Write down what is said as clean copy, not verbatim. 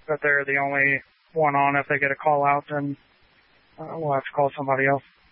that they're the only one on. If they get a call out, then we'll have to call somebody else.